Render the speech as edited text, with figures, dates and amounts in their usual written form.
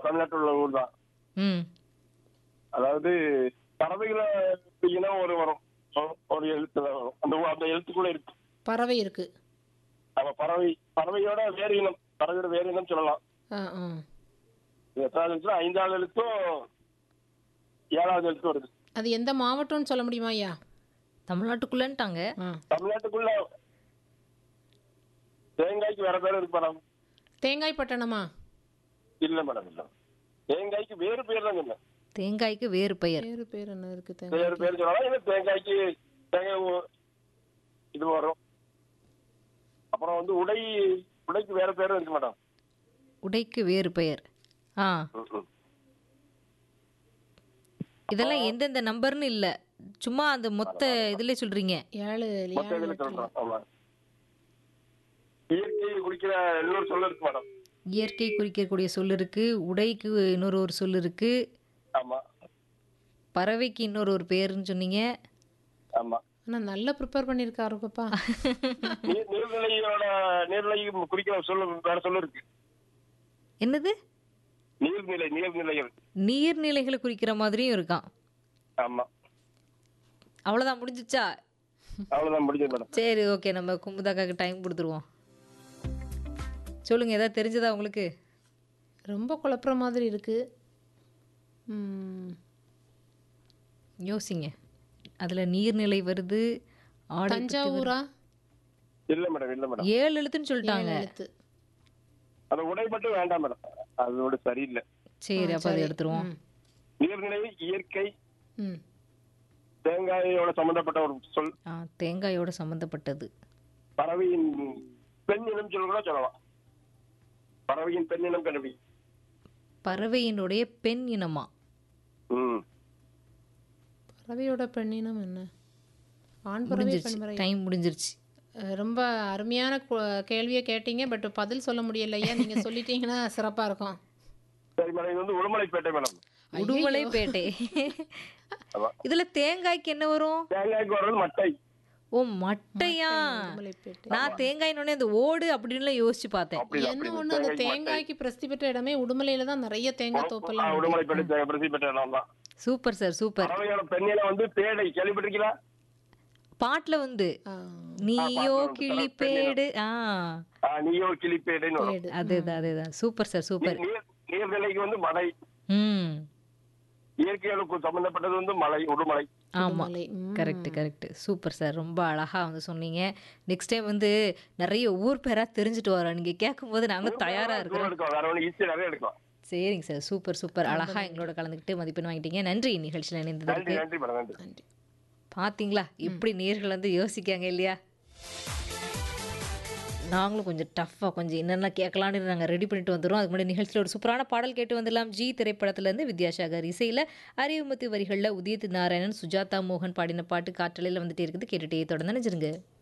தமிழ்நாட்டில் உள்ள ஊர் தான். ம். அதாவது பறவைகளை இனம் ஒரு வரும். ஒரு எழுத்துல வரும். அந்த எழுத்துக்குள்ள இருக்கு. பறவை இருக்கு. நம்ம பறவையோட வேறு இனம். பறவையோட வேறு இனம் சொல்லலாம். ஆ ஆ இது எத்தனாவது எழுத்துல 5வது எழுத்தும் 7வது எழுத்தும் வருது. அது எந்த மாவட்டம்னு சொல்ல முடியுமா ஐயா? தமிழ்நாட்டுக்குள்ளன்ட்டாங்க. ஆ தமிழ்நாட்டுக்குள்ள தேங்காய்க்கு வேற பேர் இருக்கு மேடம். தேங்காய் பட்டணமா? இல்ல மேடம், இல்ல. தேங்காய்க்கு வேறு பேர் தான் இல்லை. தேங்காய்க்கு வேறு பெயர். வேறு பேர் என்ன இருக்கு வேறு தேங்காய்? பேர் சொல்லலாம். இல்ல தேங்காய் இது வரும். அப்புறம் வந்து உடைக்கு வேற பேரும் இருக்கு மேடம். உடைக்கு வேறு பெயர். ஆ, ம். இதெல்லாம் எந்தெந்த நம்பர்னு இல்ல, சும்மா அந்த மொத்த இதுல சொல்றீங்க. 7 மொத்த இதுல சொல்றோம். ஆமா. இயற்கையை குடிக்கிற இன்னொரு சொல்ல இருக்கு மேடம். இயற்கை குறிக்கக்கூடிய சொல் இருக்கு, உடைக்கு இன்னொரு ஒரு சொல் இருக்கு, ஆமா பறவைக்கு இன்னொரு ஒரு பேருன்னு சொன்னீங்க. ஆமா. ஆனா நல்லா ப்ரிப்பேர் பண்ணிருக்காருப்பா. நீர்நிலை குறிக்கிற சொல்லு வேற சொல்லு இருக்கு. என்னது? நீர்நிலைகள். நீர்நிலைகளை குறிக்கிற மாதிரியும் இருக்கான். ஆமா. அவ்வளவுதான், முடிஞ்சிச்சா? அவ்வளவுதான் முடிஞ்சது மேடம். சரி, ஓகே, நம்ம குமுதாக்காக்கு டைம் கொடுத்துருவோம். சொல்லுங்க, ஏதாவது தெரிஞ்சதா உங்களுக்கு? ரொம்ப குழப்புற மாதிரி இருக்கு. யோசிங்க. அதுல நீர்நிலை வருது, ஆடை பத்தி வருது. தஞ்சாவூரா? இல்ல மேடம், இல்ல மேடம். 7 எழுத்துன்னு சொல்லிட்டாங்க. 7 எழுத்து. அந்த உடை மட்டும் வேண்டாம் மேடம், அதோட சரியில்லை. சரி, அப்ப அதை எடுத்துருவோம். நீர்நிலை, இயற்கை, ம் தேங்காயோட சம்பந்தப்பட்ட ஒரு சொல். தேங்காயோட சம்பந்தப்பட்டது. பறவையின் பெண் இனம் சொல்லலாம். பறவையின் பெண் இனம் கல்வி. பறவையினுடைய பெண் இனமா? ம். பறவையோட பெண்ணினம் என்ன? ஆண் பறவை, முடிஞ்சிருச்சு, பெண் பறவை. டைம் முடிஞ்சிருச்சு. ரொம்ப அருமையான கேள்வியை கேட்டீங்க. பட் பதில் சொல்ல முடியலையா? நீங்க சொல்லிட்டீங்கன்னா சிறப்பா இருக்கும். சரி மேடம், இது வந்து உடுமலைப்பேட்டை மேடம். உடுமலைப்பேட்டை. ஆமா. இதுல தேங்காய்க்கு என்ன வரும்? தேங்காய்க்கு வர்றது மட்டை. ஓ, மட்டையா? உடுமலைப்பேட்டை. நான் தேங்காயினோடனே அந்த ஓடு அப்படின்னு யோசிச்சு பார்த்தேன். என்ன ஒண்ணு, அந்த தேங்காய்க்கு பிரசித்தி பெற்ற இடமே உடுமலையில தான். நிறைய தேங்காய் தோப்பெல்லாம் உண்டு. உடுமலைப்பேட்டை பிரசிப்பேட்டை இடம் தான். Super sir, super. பறவையோட பெண் இனம் வந்து பேடை. கேள்விப்பட்டிருக்கீங்களா? பாட்டுல வந்து ஆ, நீயோ கிளிப்பேடு. நீயோ கிளிப்பேடைன்னு வரும். பேடு. அதேதான். Super sir, super. நீர்நிலைக்கு வந்து மலை. ம், இயற்கையோட சம்பந்தப்பட்டது வந்து மலை, உடுமலை. ஆமா, உடுமலை. கரெக்ட். சூப்பர் சார், ரொம்ப அழகா வந்து சொன்னீங்க. நெக்ஸ்ட் டைம் வந்து நிறைய ஊர் பேரா தெரிஞ்சுட்டு வரோம். நீங்க கேட்கும் போது நாங்க தயாரா இருக்கிறோம். எடுக்கும், வேற ஒன்று ஈஸியாக நிறைய எடுக்கும். சரிங்க சார், சூப்பர். அழகா எங்களோட கலந்துக்கிட்டு மதிப்பெண் வாங்கிட்டீங்க. நன்றி நிகழ்ச்சியில் இணைந்ததற்கு. நன்றி மேடம், நன்றி. நன்றி. பார்த்தீங்களா எப்படி நேர்கள் வந்து யோசிக்காங்க இல்லையா? நாங்களும் கொஞ்சம் டஃப்பாக கொஞ்சம் என்னென்ன கேட்கலான்னு நாங்கள் ரெடி பண்ணிட்டு வந்துடுறோம். அதுக்கு முன்னாடி நிகழ்ச்சியில் ஒரு சூப்பரான பாடல் கேட்டு வந்துடலாம். ஜி திரைப்படத்துலேருந்து வித்யாசாகர் இசையில் அறிவுமதி வரிகளில் உதித் நாராயணன், சுஜாதா மோகன் பாடின பாட்டு காற்றலையில் வந்துட்டே இருக்குது. கேட்டுகிட்டே தொடர்ந்து நினைச்சிருங்க.